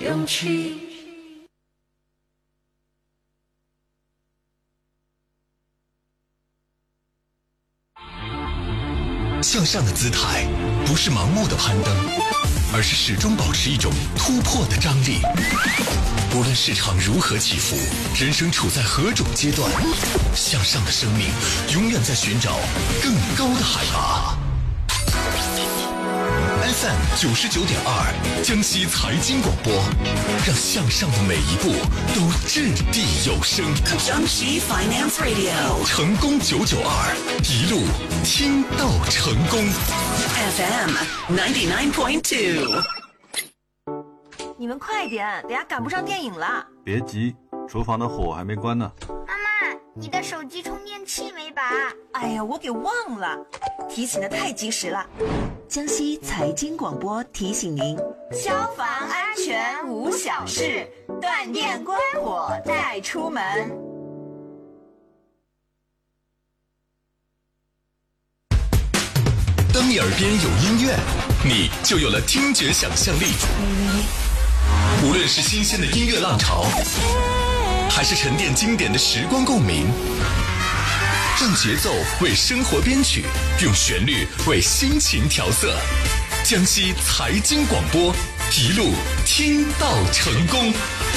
勇气。 向上的姿态不是盲目的攀登，而是始终保持一种突破的张力。无论市场如何起伏，人生处在何种阶段，向上的生命永远在寻找更高的海拔。FM 99.2江西财经广播，让向上的每一步都掷地有声。 江西 Finance Radio 成功992，一路听到成功。 FM 99.2。 你们快点，等下赶不上电影了。 别急，厨房的火还没关呢。 妈妈，你的手机充电器没拔？ 哎呀，我给忘了，提醒的太及时了。江西财经广播提醒您：消防安全无小事，断电关火带出门。 当你耳边有音乐，你就有了听觉想象力。无论是新鲜的音乐浪潮，还是沉淀经典的时光共鸣，让节奏为生活编曲，用旋律为心情调色。江西财经广播，一路听到成功。